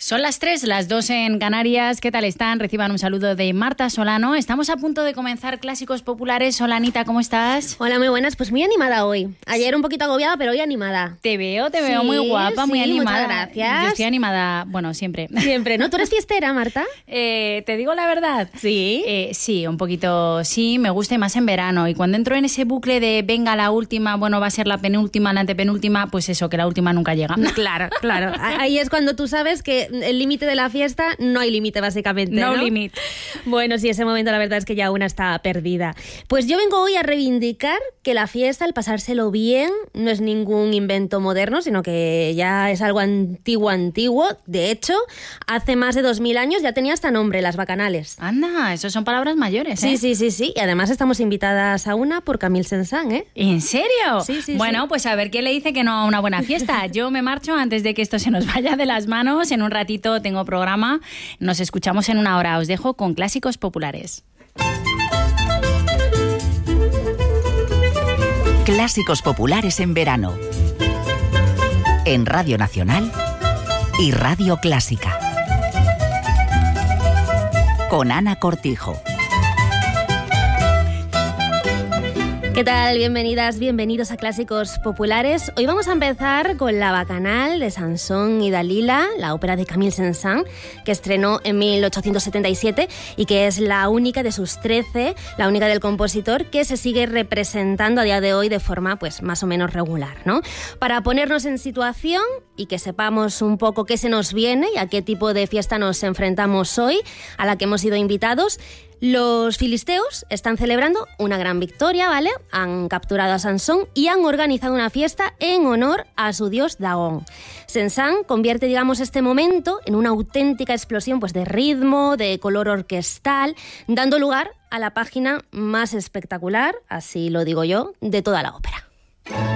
Son las 3, las 2 en Canarias. ¿Qué tal están? Reciban un saludo de Marta Solano. Estamos a punto de comenzar Clásicos Populares. Hola, Anita, ¿cómo estás? Hola, muy buenas. Pues muy animada hoy. Ayer un poquito agobiada, pero hoy animada. Te veo muy guapa, muy animada. Muchas gracias. Yo estoy animada, bueno, siempre. Siempre, ¿no? ¿Tú eres fiestera, Marta? ¿Te digo la verdad? Sí. Sí, un poquito, sí, me gusta y más en verano. Y cuando entro en ese bucle de venga, la última, bueno, va a ser la penúltima, la antepenúltima, pues eso, que la última nunca llega. Claro, claro. Ahí es cuando tú sabes que el límite de la fiesta no hay límite, básicamente. No ¿no? limit. Bueno, sí, ese momento la verdad es que ya una está perdida. Pues yo vengo hoy a reivindicar que la fiesta, el pasárselo bien, no es ningún invento moderno, sino que ya es algo antiguo. De hecho, hace más de 2000 años ya tenía hasta nombre, las bacanales. Anda, eso son palabras mayores, ¿eh? Sí. Y además estamos invitadas a una por Camille Saint-Saëns, ¿eh? ¿En serio? Sí. Bueno, pues a ver quién le dice que no a una buena fiesta. Yo me marcho antes de que esto se nos vaya de las manos. En un ratito tengo programa. Nos escuchamos en una hora. Os dejo con Clásicos Populares. Clásicos Populares en verano. En Radio Nacional y Radio Clásica. Con Ana Cortijo. ¿Qué tal? Bienvenidas, bienvenidos a Clásicos Populares. Hoy vamos a empezar con la Bacanal de Sansón y Dalila, la ópera de Camille Saint-Saëns, que estrenó en 1877 y que es la única de sus 13, la única del compositor, que se sigue representando a día de hoy de forma pues más o menos regular, ¿no? Para ponernos en situación y que sepamos un poco qué se nos viene y a qué tipo de fiesta nos enfrentamos hoy, a la que hemos sido invitados. Los filisteos están celebrando una gran victoria, ¿vale? Han capturado a Sansón y han organizado una fiesta en honor a su dios Dagón. Saint-Saëns convierte, digamos, este momento en una auténtica explosión pues, de ritmo, de color orquestal, dando lugar a la página más espectacular, así lo digo yo, de toda la ópera.